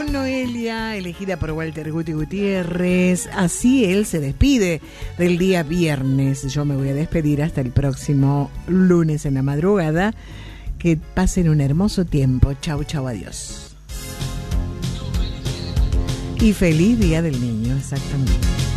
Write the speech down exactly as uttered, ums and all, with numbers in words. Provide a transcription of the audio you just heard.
canción Noelia, elegida por Walter Guti Gutiérrez. Así él se despide del día viernes. Yo me voy a despedir hasta el próximo lunes en la madrugada. Que pasen un hermoso tiempo. Chau, chau, adiós. Y feliz Día del Niño, exactamente.